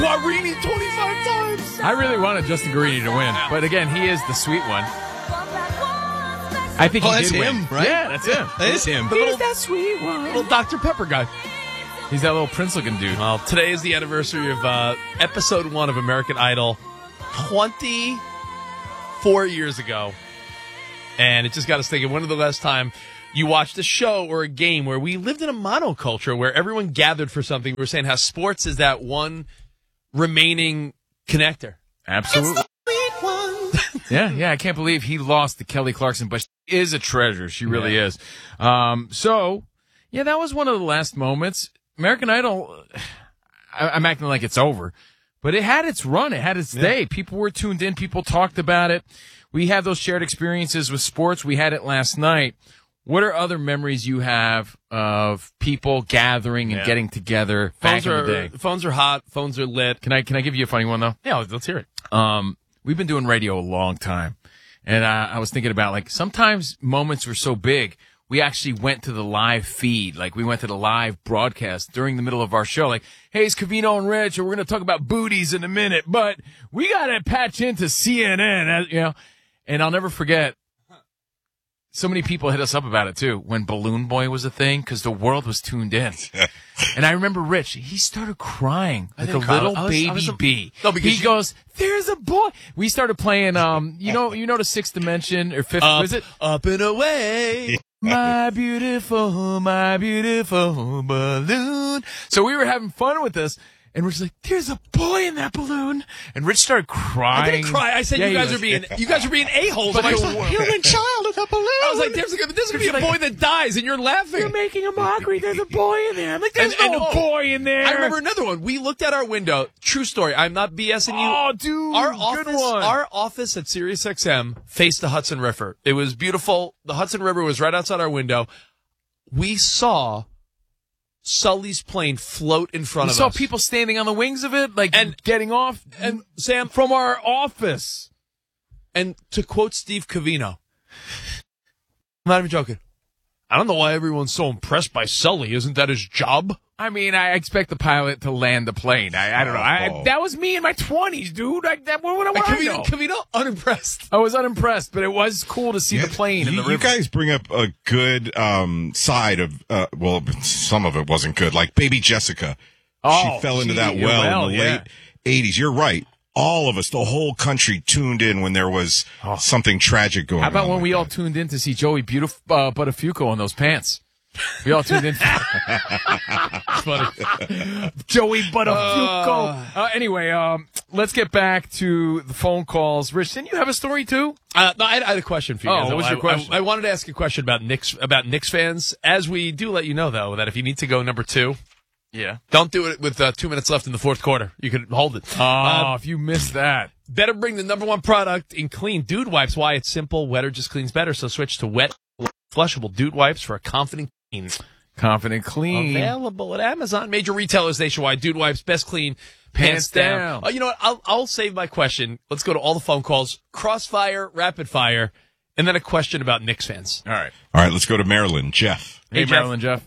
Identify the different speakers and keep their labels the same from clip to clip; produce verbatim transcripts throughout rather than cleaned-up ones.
Speaker 1: Guarini twenty-five times.
Speaker 2: I really wanted Justin Guarini to win, but again, he is the sweet one. I think
Speaker 3: oh,
Speaker 2: he
Speaker 3: that's
Speaker 2: did
Speaker 3: him,
Speaker 2: win.
Speaker 3: right?
Speaker 2: Yeah, that's him.
Speaker 3: That is him.
Speaker 1: The little,
Speaker 2: that sweet one.
Speaker 1: little Doctor Pepper guy.
Speaker 2: He's that little Prince-looking dude.
Speaker 1: Well, today is the anniversary of uh, episode one of American Idol, twenty-four years ago. And it just got us thinking, when was the last time you watched a show or a game where we lived in a monoculture where everyone gathered for something? We were saying how sports is that one remaining connector.
Speaker 2: Absolutely. Yeah, yeah, I can't believe he lost to Kelly Clarkson, but she is a treasure. She really
Speaker 1: Yeah.
Speaker 2: is. Um, so, yeah, that was one of the last moments. American Idol, I, I'm acting like it's over, but it had its run. It had its
Speaker 1: Yeah.
Speaker 2: day. People were tuned in. People talked about it. We had those shared experiences with sports. We had it last night. What are other memories you have of people gathering and
Speaker 1: Yeah.
Speaker 2: getting together back
Speaker 1: Phones
Speaker 2: in
Speaker 1: are,
Speaker 2: the day?
Speaker 1: phones are hot. Phones are lit.
Speaker 2: Can I, can I give you a funny one, though?
Speaker 1: Yeah, let's hear it.
Speaker 2: Um, we've been doing radio a long time. And uh, I was thinking about, like, sometimes moments were so big, we actually went to the live feed. Like, we went to the live broadcast during the middle of our show. Like, hey, it's Covino and Rich, and we're going to talk about booties in a minute, but we got to patch into C N N, as, you know. And I'll never forget, so many people hit us up about it, too, when Balloon Boy was a thing, because the world was tuned in. And I remember Rich, he started crying like a
Speaker 1: didn't cry.
Speaker 2: little
Speaker 1: I was-
Speaker 2: baby
Speaker 1: I was a-
Speaker 2: bee.
Speaker 1: No, because
Speaker 2: he
Speaker 1: you-
Speaker 2: goes, there's a boy. We started playing, um, you know, you know the Sixth Dimension or Fifth,
Speaker 1: Up,
Speaker 2: was it?
Speaker 1: up and away.
Speaker 2: My beautiful, my beautiful balloon. So we were having fun with this. And Rich was like, there's a boy in that balloon. And Rich started crying.
Speaker 1: I didn't cry. I said
Speaker 2: Yeah,
Speaker 1: you
Speaker 2: he
Speaker 1: guys
Speaker 2: was.
Speaker 1: are being you guys are being a-holes.
Speaker 2: But
Speaker 1: I'm
Speaker 2: the
Speaker 1: like,
Speaker 2: wor-
Speaker 1: human child in a balloon. I was like, there's gonna there's gonna be a boy that dies, and you're laughing.
Speaker 2: You're making a mockery. There's a boy in there. I'm like, there's
Speaker 1: And-
Speaker 2: no
Speaker 1: and-
Speaker 2: boy in there.
Speaker 1: I remember another one. We looked out our window. True story. I'm not BSing you.
Speaker 2: Oh, dude.
Speaker 1: Our
Speaker 2: good
Speaker 1: office,
Speaker 2: one.
Speaker 1: our office at Sirius X M faced the Hudson River. It was beautiful. The Hudson River was right outside our window. We saw Sully's plane float in front
Speaker 2: We
Speaker 1: of
Speaker 2: saw
Speaker 1: us.
Speaker 2: people standing on the wings of it, like,
Speaker 1: And-
Speaker 2: getting off.
Speaker 1: And Sam,
Speaker 2: From our office.
Speaker 1: and to quote Steve Covino, I'm not even joking. I don't know why everyone's so impressed by Sully. Isn't that his job?
Speaker 2: I mean, I expect the pilot to land the plane. I, I don't know. I, that was me in my twenties, dude. I, that, what would I, what I know?
Speaker 1: Covino, Covino, unimpressed.
Speaker 2: I was unimpressed, but it was cool to see the plane in
Speaker 4: you,
Speaker 2: the river.
Speaker 4: you guys bring up a good um, side of, uh, well, some of it wasn't good. Like Baby Jessica.
Speaker 2: Oh,
Speaker 4: she fell into
Speaker 2: gee,
Speaker 4: that well,
Speaker 2: well,
Speaker 4: in the
Speaker 2: yeah.
Speaker 4: late eighties. You're right. All of us, the whole country tuned in when there was something tragic going on.
Speaker 2: How about when
Speaker 4: like
Speaker 2: we all
Speaker 4: that.
Speaker 2: tuned in to see Joey Beautif- uh, Buttafuoco in those pants? We all tuned in.
Speaker 1: Funny.
Speaker 2: Joey Buttafuoco. Uh, anyway, um, let's get back to the phone calls. Rich, didn't you have a story too?
Speaker 1: Uh, no, I had, I had a question for you
Speaker 2: Oh,
Speaker 1: guys.
Speaker 2: what was
Speaker 1: I,
Speaker 2: your question?
Speaker 1: I, I wanted to ask a question about Knicks about Knicks fans. As we do let you know, though, that if you need to go number two,
Speaker 2: Yeah.
Speaker 1: don't do it with uh, two minutes left in the fourth quarter. You can hold it.
Speaker 2: Oh,
Speaker 1: Uh,
Speaker 2: if you missed that.
Speaker 1: better bring the number one product in clean Dude Wipes. Why? It's simple. Wetter just cleans better. So switch to wet, flushable Dude Wipes for a confident clean.
Speaker 2: Confident clean.
Speaker 1: Available at Amazon. Major retailers nationwide. Dude Wipes, best clean, pants,
Speaker 2: Pants
Speaker 1: down.
Speaker 2: down.
Speaker 1: Oh, you know what? I'll, I'll save my question. Let's go to all the phone calls. Crossfire, rapid fire, and then a question about Knicks fans.
Speaker 2: All right.
Speaker 4: All right, let's go to Maryland. Jeff.
Speaker 2: Hey,
Speaker 1: Hey, Jeff.
Speaker 2: Marilyn, Jeff.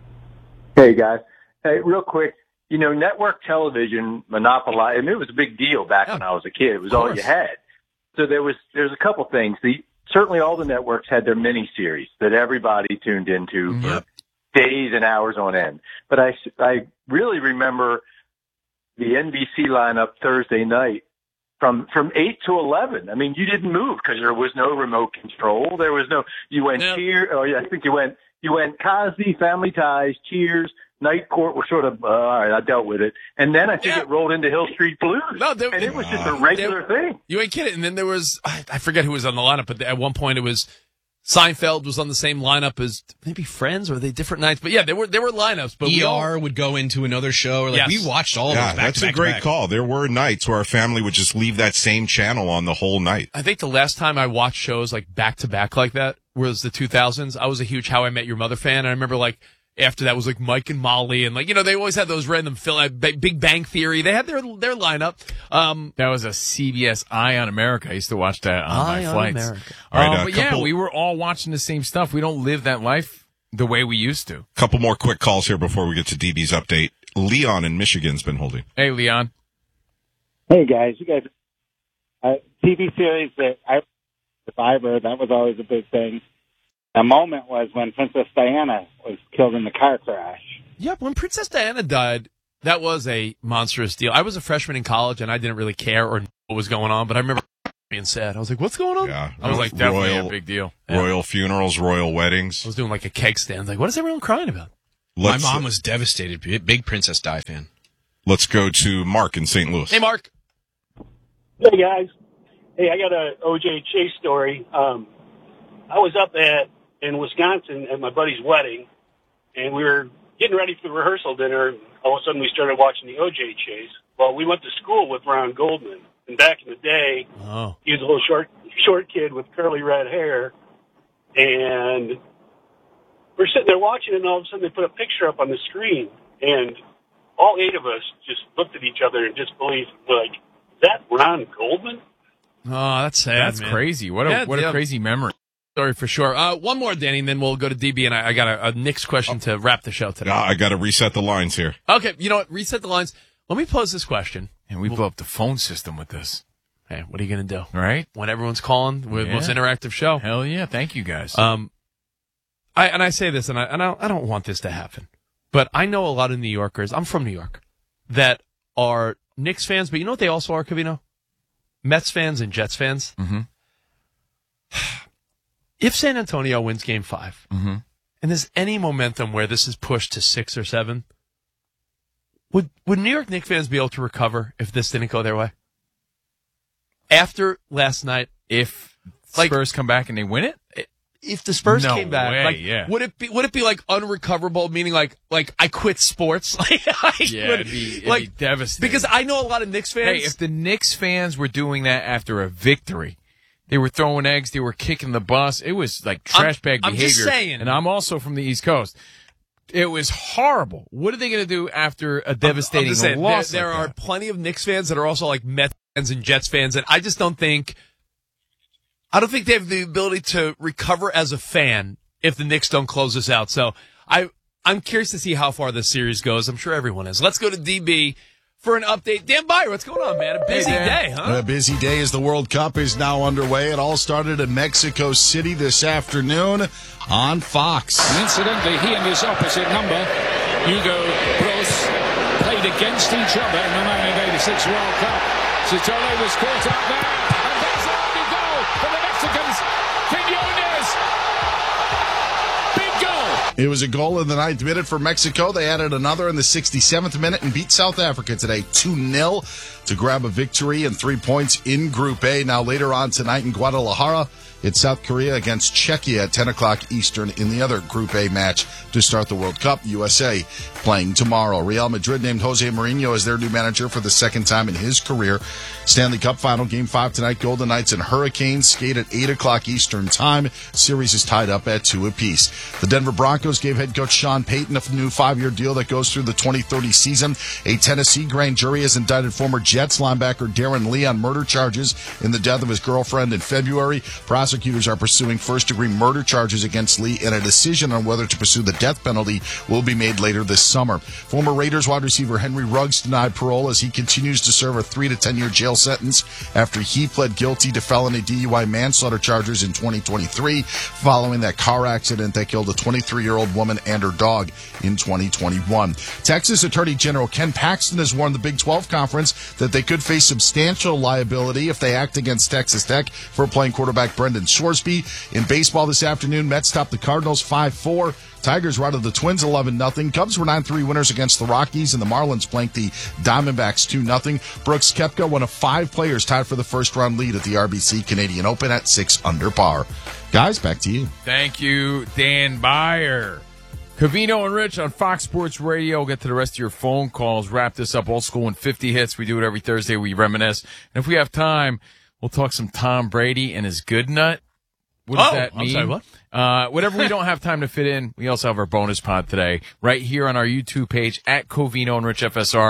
Speaker 5: Hey, guys. Hey, real quick, you know, network television monopolized, I mean, it was a big deal back when I was a kid. It was all
Speaker 1: course.
Speaker 5: you had. So there was, there's a couple things. The, certainly all the networks had their mini-series that everybody tuned into
Speaker 2: Mm-hmm.
Speaker 5: for days and hours on end. But I, I really remember the N B C lineup Thursday night from, from eight to eleven. I mean, you didn't move because there was no remote control. There was no, you went
Speaker 1: Yeah.
Speaker 5: Cheers, oh yeah, I think you went, you went Cosby, Family Ties, Cheers, Night Court were sort of, uh, all right, I dealt with it. And then I think
Speaker 1: Yeah.
Speaker 5: it rolled into Hill Street Blues.
Speaker 1: No, there-
Speaker 5: and it was just a
Speaker 1: Wow.
Speaker 5: regular thing.
Speaker 1: You ain't kidding. And then there was, I, I forget who was on the lineup, but at one point it was Seinfeld was on the same lineup as maybe Friends, or were they different nights? But yeah, there were there were lineups. But we
Speaker 3: E
Speaker 1: all,
Speaker 3: R would go into another show. Or like
Speaker 1: Yes.
Speaker 3: we watched all of
Speaker 4: Yeah,
Speaker 3: those back
Speaker 4: that's
Speaker 3: to
Speaker 4: a
Speaker 3: back to
Speaker 4: great
Speaker 3: back.
Speaker 4: call. There were nights where our family would just leave that same channel on the whole night.
Speaker 1: I think the last time I watched shows like back to back like that was the two thousands. I was a huge How I Met Your Mother fan. And I remember like after that was like Mike and Molly, and like, you know, they always had those random fill uh, Big Bang Theory. They had their their lineup. Um,
Speaker 2: That was a C B S Eye on America. I used to watch that on
Speaker 1: Eye
Speaker 2: my
Speaker 1: on
Speaker 2: flights.
Speaker 1: America.
Speaker 4: All right,
Speaker 2: Uh,
Speaker 4: a
Speaker 2: but yeah,
Speaker 4: couple-
Speaker 2: we were all watching the same stuff. We don't live that life the way we used to.
Speaker 4: Couple more quick calls here before we get to D B's update. Leon in Michigan's been holding.
Speaker 2: Hey, Leon.
Speaker 6: Hey guys, you guys, uh, T V series that I Survivor, that was always a big thing. The moment was when Princess Diana was killed in the car crash.
Speaker 1: Yep, when Princess Diana died, that was a monstrous deal. I was a freshman in college, and I didn't really care or know what was going on, but I remember being sad. I was like, what's going on?
Speaker 4: Yeah.
Speaker 1: I was like, definitely
Speaker 4: royal,
Speaker 1: a big deal.
Speaker 4: Royal
Speaker 1: Yeah.
Speaker 4: funerals, royal weddings.
Speaker 1: I was doing like a keg stand. Like, what is everyone crying about?
Speaker 4: Let's,
Speaker 3: My mom was devastated. Big Princess Di fan.
Speaker 4: Let's go to Mark in Saint Louis.
Speaker 1: Hey, Mark.
Speaker 7: Hey guys, hey, I got a O J Chase story. Um, I was up at in Wisconsin at my buddy's wedding, and we were getting ready for the rehearsal dinner. And all of a sudden, we started watching the O J Chase. Well, we went to school with Ron Goldman, and back in the day,
Speaker 1: Oh.
Speaker 7: he was a little short, short kid with curly red hair, and we're sitting there watching, and all of a sudden, they put a picture up on the screen, and all eight of us just looked at each other in disbelief, like, is that Ron Goldman?
Speaker 1: Oh, that's sad.
Speaker 2: That's
Speaker 1: man.
Speaker 2: crazy. What a
Speaker 1: Yeah,
Speaker 2: what
Speaker 1: yeah.
Speaker 2: a crazy memory.
Speaker 1: Story for sure. Uh, one more, Danny, and then we'll go to D B, and I, I got a, a Knicks question to wrap the show today.
Speaker 4: Ah, I got to reset the lines here.
Speaker 1: Okay, you know what? Reset the lines. Let me pose this question.
Speaker 2: And we blew up the phone system with this,
Speaker 1: Hey, what are you going to do?
Speaker 2: right?
Speaker 1: When everyone's calling, we're the
Speaker 2: Yeah.
Speaker 1: most interactive show.
Speaker 2: Hell yeah. Thank you guys.
Speaker 1: Um, I and I say this, and I and I, I don't want this to happen, but I know a lot of New Yorkers. I'm from New York that are Knicks fans, but you know what they also are, Covino? Mets fans and Jets fans.
Speaker 2: Mhm.
Speaker 1: If San Antonio wins Game Five,
Speaker 2: Mhm.
Speaker 1: and there's any momentum where this is pushed to six or seven, would would New York Knicks fans be able to recover if this didn't go their way? After last night,
Speaker 2: if
Speaker 1: like-
Speaker 2: Spurs come back and they win it,
Speaker 1: if the Spurs
Speaker 2: No
Speaker 1: came back,
Speaker 2: way,
Speaker 1: like,
Speaker 2: yeah.
Speaker 1: would it be would it be like unrecoverable? Meaning, like, like I quit sports. Like, I
Speaker 2: yeah,
Speaker 1: would-
Speaker 2: it'd be, it'd
Speaker 1: like
Speaker 2: be devastating.
Speaker 1: because I know a lot of Knicks fans.
Speaker 2: Hey, if the Knicks fans were doing that after a victory, they were throwing eggs, they were kicking the bus. It was like trash bag
Speaker 1: I'm
Speaker 2: behavior.
Speaker 1: just saying.
Speaker 2: And I'm also from the East Coast. It was horrible. What are they going to do after a
Speaker 1: I'm
Speaker 2: devastating
Speaker 1: just saying,
Speaker 2: loss?
Speaker 1: there, there
Speaker 2: like
Speaker 1: are
Speaker 2: that?
Speaker 1: plenty of Knicks fans that are also like Mets fans and Jets fans, and I just don't think. I don't think they have the ability to recover as a fan if the Knicks don't close this out. So I, I'm curious to see how far this series goes. I'm sure everyone is. Let's go to D B for an update. Dan Byer, what's going on, man? A busy
Speaker 2: Dan.
Speaker 1: day, huh?
Speaker 8: A busy day as the World Cup is now underway. It all started in Mexico City this afternoon on Fox.
Speaker 9: Incidentally, he and his opposite number, Hugo Bros, played against each other in the nineteen eighty-six World Cup. Sotole was caught up there, and there's the only goal for the Mexicans. Quinones, big goal.
Speaker 8: It was a goal in the ninth minute for Mexico. They added another in the sixty-seventh minute and beat South Africa today two nil to grab a victory and three points in Group A. Now later on tonight in Guadalajara, it's South Korea against Czechia at ten o'clock Eastern in the other Group A match to start the World Cup. U S A playing tomorrow. Real Madrid named Jose Mourinho as their new manager for the second time in his career. Stanley Cup final, Game five tonight. Golden Knights and Hurricanes skate at eight o'clock Eastern time. Series is tied up at two apiece. The Denver Broncos gave head coach Sean Payton a new five-year deal that goes through the twenty thirty season. A Tennessee grand jury has indicted former Jets linebacker Darren Lee on murder charges in the death of his girlfriend in February. Prosecutors are pursuing first-degree murder charges against Lee, and a decision on whether to pursue the death penalty will be made later this summer. Former Raiders wide receiver Henry Ruggs denied parole as he continues to serve a three to ten year jail sentence after he pled guilty to felony D U I manslaughter charges in twenty twenty-three following that car accident that killed a twenty-three-year-old woman and her dog in twenty twenty-one. Texas Attorney General Ken Paxton has warned the Big twelve Conference that they could face substantial liability if they act against Texas Tech for playing quarterback Brendan Shorsby. In baseball this afternoon, Mets topped the Cardinals five four. Tigers routed the Twins eleven nothing. Cubs were nine three winners against the Rockies, and the Marlins blanked the Diamondbacks two nothing. Brooks Koepka, one of five players tied for the first-round lead at the R B C Canadian Open at six under par. Guys, back to you.
Speaker 2: Thank you, Dan Byer. Covino and Rich on Fox Sports Radio. We'll get to the rest of your phone calls. Wrap this up. Old School in fifty hits. We do it every Thursday. We reminisce. And if we have time, we'll talk some Tom Brady and his good nut. What does
Speaker 1: Oh,
Speaker 2: that
Speaker 1: I'm
Speaker 2: mean?
Speaker 1: sorry, what?
Speaker 2: Uh, whatever we don't have time to fit in, we also have our bonus pod today right here on our YouTube page at Covino and Rich F S R.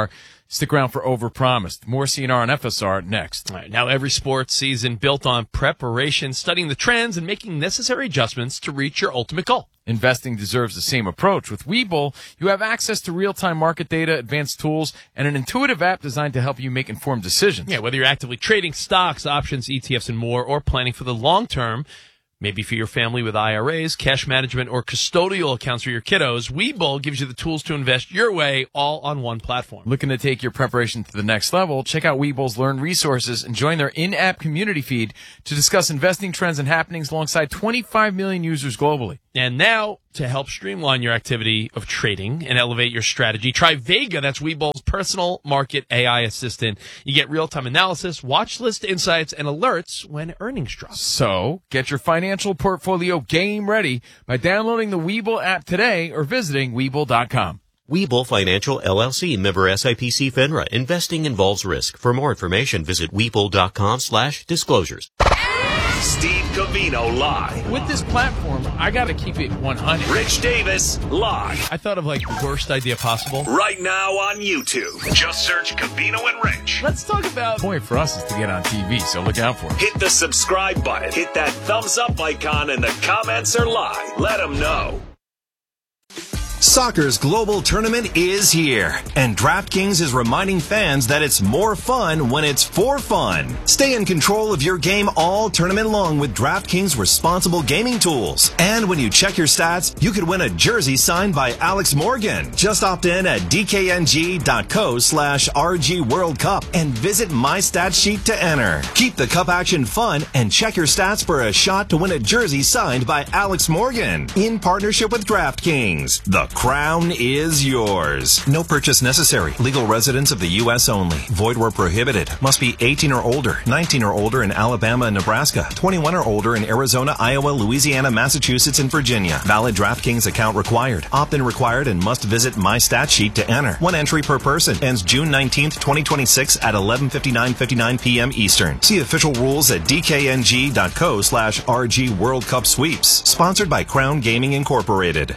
Speaker 2: Stick around for Overpromised. More C N R and F S R next.
Speaker 1: All right, now every sports season built on preparation, studying the trends, and making necessary adjustments to reach your ultimate goal.
Speaker 2: Investing deserves the same approach. With Webull, you have access to real-time market data, advanced tools, and an intuitive app designed to help you make informed decisions.
Speaker 1: Yeah, whether you're actively trading stocks, options, E T Fs, and more, or planning for the long term, maybe for your family with I R As, cash management, or custodial accounts for your kiddos, Webull gives you the tools to invest your way all on one platform.
Speaker 2: Looking to take your preparation to the next level? Check out Webull's Learn Resources and join their in-app community feed to discuss investing trends and happenings alongside twenty-five million users globally.
Speaker 1: And now, to help streamline your activity of trading and elevate your strategy, try Vega. That's Webull's personal market A I assistant. You get real-time analysis, watch list insights, and alerts when earnings drop.
Speaker 2: So, get your financial portfolio game ready by downloading the Webull app today or visiting Webull dot com.
Speaker 10: Webull Financial, L L C, member S I P C FINRA. Investing involves risk. For more information, visit Webull dot com slash disclosures.
Speaker 11: Steve Covino live.
Speaker 2: With this platform, I got to keep it one hundred.
Speaker 11: Rich Davis live.
Speaker 1: I thought of like the worst idea possible.
Speaker 11: Right now on YouTube. Just search Covino and Rich.
Speaker 1: Let's talk about...
Speaker 2: The point for us is to get on T V, so look out for it.
Speaker 11: Hit the subscribe button. Hit that thumbs up icon, and the comments are live. Let them know.
Speaker 12: Soccer's global tournament is here, and DraftKings is reminding fans that it's more fun when it's for fun. Stay in control of your game all tournament long with DraftKings responsible gaming tools. And when you check your stats, you could win a jersey signed by Alex Morgan. Just opt in at dkng.co slash RG World Cup and visit My Stat Sheet to enter. Keep the cup action fun and check your stats for a shot to win a jersey signed by Alex Morgan in partnership with DraftKings. The crown is yours. No purchase necessary. Legal residents of the U S only. Void where prohibited. Must be eighteen or older. nineteen or older in Alabama and Nebraska. twenty-one or older in Arizona, Iowa, Louisiana, Massachusetts, and Virginia. Valid DraftKings account required. Opt-in required and must visit My Stat Sheet to enter. One entry per person. Ends June nineteenth, twenty twenty-six at eleven fifty-nine fifty-nine p.m. Eastern. See official rules at dkng.co slash RG World Cup Sweeps. Sponsored by Crown Gaming Incorporated.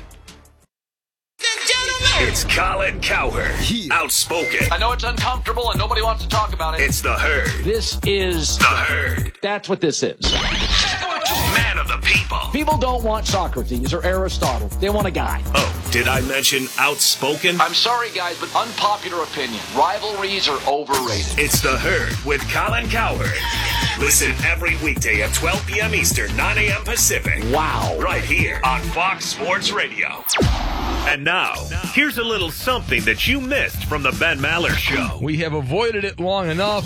Speaker 11: It's Colin Cowherd. Outspoken.
Speaker 13: I know it's uncomfortable and nobody wants to talk about it.
Speaker 11: It's the Herd.
Speaker 13: This is
Speaker 11: the Herd.
Speaker 13: That's what this is.
Speaker 11: Man of the people.
Speaker 13: People don't want Socrates or Aristotle. They want a guy.
Speaker 11: Oh, did I mention outspoken?
Speaker 13: I'm sorry, guys, but unpopular opinion. Rivalries are overrated.
Speaker 11: It's the Herd with Colin Cowherd. Listen every weekday at twelve p.m. Eastern, nine a.m. Pacific.
Speaker 13: Wow.
Speaker 11: Right here on Fox Sports Radio. And now, here's a little something that you missed from the Ben Maller Show.
Speaker 1: We have avoided it long enough.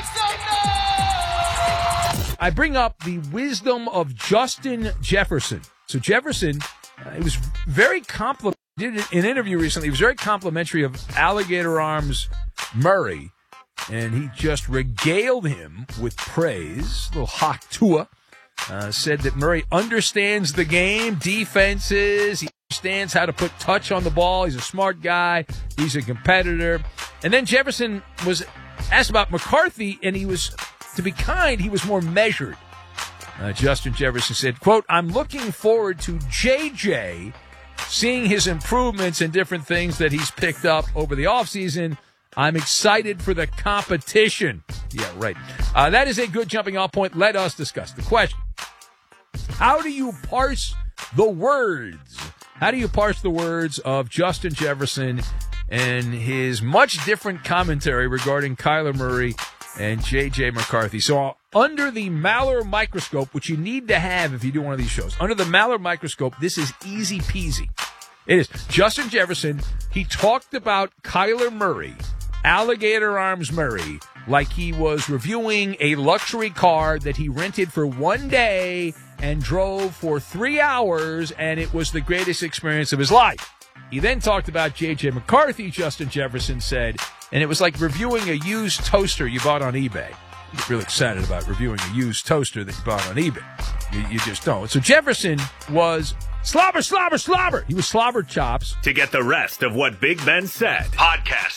Speaker 1: I bring up the wisdom of Justin Jefferson. So Jefferson, uh, he was very compliment. Did an interview recently. He was very complimentary of Alligator Arms Murray, and he just regaled him with praise. A little hot Tua. Uh, said that Murray understands the game, defenses. He understands how to put touch on the ball. He's a smart guy. He's a competitor. And then Jefferson was asked about McCarthy, and he was, to be kind, he was more measured. Uh, Justin Jefferson said, quote, I'm looking forward to J J seeing his improvements and different things that he's picked up over the offseason. I'm excited for the competition. Yeah, right. Uh, that is a good jumping off point. Let us discuss the question. How do you parse the words? How do you parse the words of Justin Jefferson and his much different commentary regarding Kyler Murray and J J McCarthy? So under the Maller microscope, which you need to have if you do one of these shows, under the Maller microscope, this is easy peasy. It is. Justin Jefferson, he talked about Kyler Murray, Alligator Arms Murray, like he was reviewing a luxury car that he rented for one day and drove for three hours, and it was the greatest experience of his life. He then talked about J J McCarthy, Justin Jefferson said, and it was like reviewing a used toaster you bought on eBay. You get really excited about reviewing a used toaster that you bought on eBay. You, you just don't. So Jefferson was slobber, slobber, slobber. He was slobber chops.
Speaker 11: To get the rest of what Big Ben said, podcast it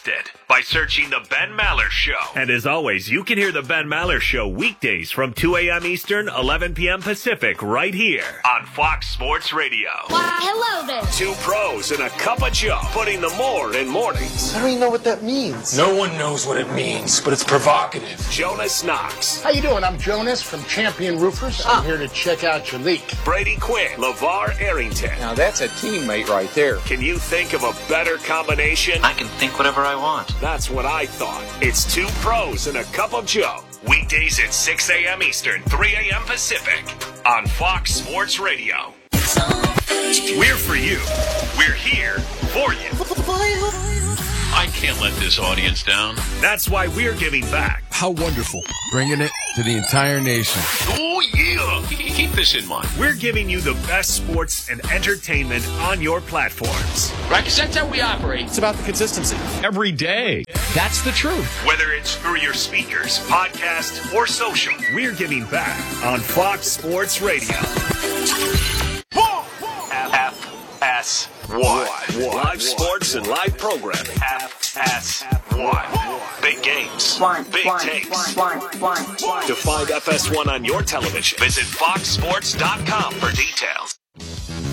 Speaker 11: by searching The Ben Maller Show. And as always, you can hear The Ben Maller Show weekdays from two a.m. Eastern, eleven p.m. Pacific, right here on Fox Sports Radio.
Speaker 14: Why, hello there.
Speaker 11: Two pros and a cup of Joe, putting the more in mornings.
Speaker 15: I don't even know what that means. No one knows what it means, but it's provocative.
Speaker 11: Jonas Knox.
Speaker 15: How you doing? I'm Jonas from Champion Roofers. I'm here to check out your leak.
Speaker 11: Brady Quinn. LeVar Arrington.
Speaker 15: Now that's a teammate right there.
Speaker 11: Can you think of a better combination?
Speaker 16: I can think whatever I want.
Speaker 11: That's what I thought. It's two pros and a cup of Joe. Weekdays at six a.m. Eastern, three a.m. Pacific on Fox Sports Radio. We're for you. We're here for you.
Speaker 3: I can't let this audience down.
Speaker 11: That's why we're giving back.
Speaker 2: How wonderful. Bringing it to the entire nation.
Speaker 3: Oh, yeah. Keep this in mind.
Speaker 11: We're giving you the best sports and entertainment on your platforms.
Speaker 9: Right, because that's how we operate.
Speaker 15: It's about the consistency.
Speaker 3: Every day.
Speaker 9: That's the truth.
Speaker 11: Whether it's through your speakers, podcast, or social, we're giving back on Fox Sports Radio. F S one. Live sports and live programming. F S one. Big games.
Speaker 14: One,
Speaker 11: Big
Speaker 14: one,
Speaker 11: takes.
Speaker 14: one, one, one, one.
Speaker 11: To find F S one on your television, visit fox sports dot com for details.